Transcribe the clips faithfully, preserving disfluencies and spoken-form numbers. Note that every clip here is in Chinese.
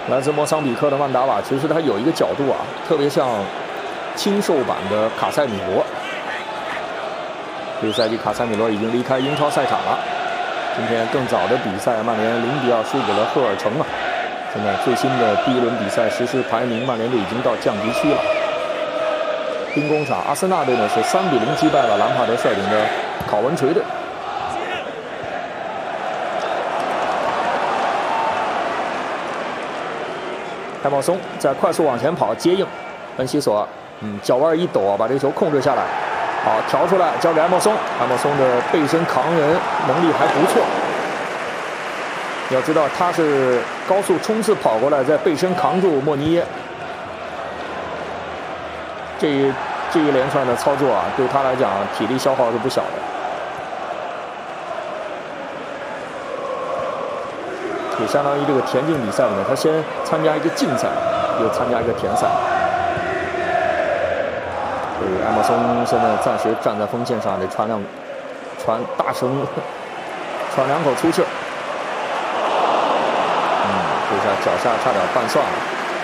来自莫桑比克的曼达瓦，其实他有一个角度啊，特别像轻瘦版的卡塞米罗。这个赛季卡塞米罗已经离开英超赛场了。今天更早的比赛，曼联零比二输给了赫尔城啊。现在最新的第一轮比赛实时排名，曼联队已经到降级区了。兵工厂阿森纳队呢是三比零击败了兰帕德率领的考文垂队。 艾莫松在快速往前跑接应，恩西索，嗯，脚腕一抖啊，把这个球控制下来，好调出来交给艾莫松，艾莫松的背身扛人能力还不错。要知道他是高速冲刺跑过来，在背身扛住莫尼耶，这一这一连串的操作啊，对他来讲体力消耗是不小的。 也相当于这个田径比赛里面，他先参加一个竞赛，又参加一个田赛。所以艾默松现在暂时站在锋线上，得喘两喘大声喘两口粗气儿。嗯，这下脚下差点绊蒜了。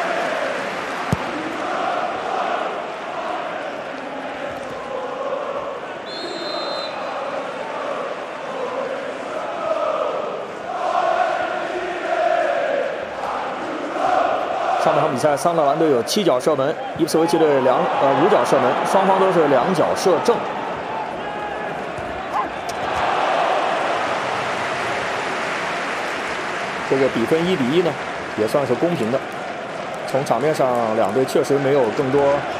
上半场比赛，桑德兰队有七脚射门，伊普斯维奇队两呃五脚射门，双方都是两脚射正。这个比分一比一呢，也算是公平的。从场面上，两队确实没有更多